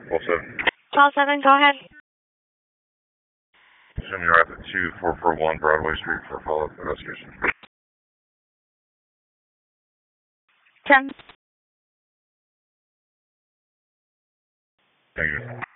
7. 12-7, go ahead. Assuming you're at the 2441 Broadway Street for follow-up investigation. 10. Thank you.